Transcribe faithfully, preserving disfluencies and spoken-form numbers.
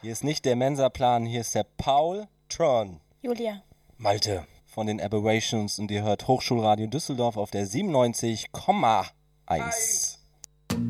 Hier ist nicht der Mensa-Plan, hier ist der Paul, Tron, Julia, Malte von den Aberrations und ihr hört Hochschulradio Düsseldorf auf der siebenundneunzig Komma eins.